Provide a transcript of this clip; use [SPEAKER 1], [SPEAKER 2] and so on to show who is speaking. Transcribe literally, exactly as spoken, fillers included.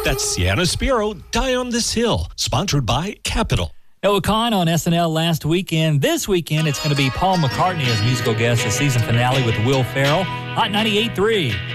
[SPEAKER 1] That's Sienna Spiro, Die on This Hill, sponsored by Capital.
[SPEAKER 2] Noah Kahan on S N L last weekend. This weekend, it's going to be Paul McCartney as musical guest, the season finale with Will Ferrell. Hot ninety-eight point three.